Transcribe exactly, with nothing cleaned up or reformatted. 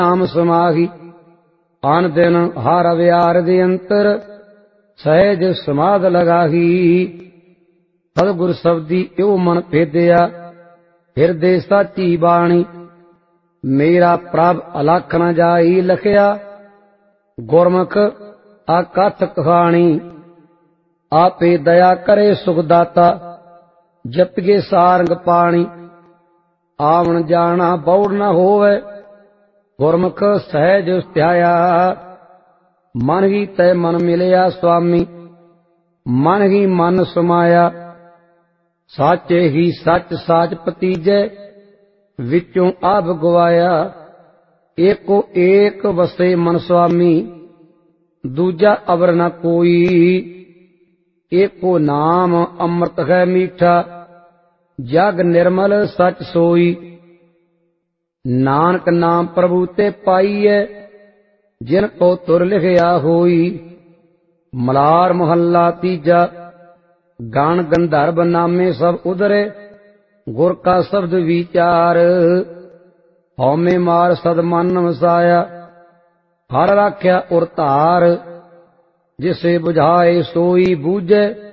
नाम समाही। आन दिन हर अवयार दे अंतर सहज समाध लगाही। सतगुर शब्दी यो मन भेदिया हिरदे साची बाणी। मेरा प्रभ अलख न जाई लखिया गुरमुख आकथ कहानी। आपे दया करे सुखदाता जपिए सारंग पाणी। आवन जाना बौड़ न होवे गुरमुख सहज ध्याया। मन ही तै मन मिलिया स्वामी मन ही मन समाया। साचे ही सच साच पतीजै विचों आभ गवाया। एको एक वसे मन स्वामी दूजा अवर न कोई। एको नाम अमृत है मीठा जग निर्मल सच सोई। नानक नाम प्रभु ते पाईए जिन को तुर लिखिया होई। मलार मोहल्ला तीजा गान गंधर्व नामे सब उधरे गुर का शब्द विचार। हौमे मार सद मन वसाया हर राख्या उर धार। जिसे बुझाए सोई बूझे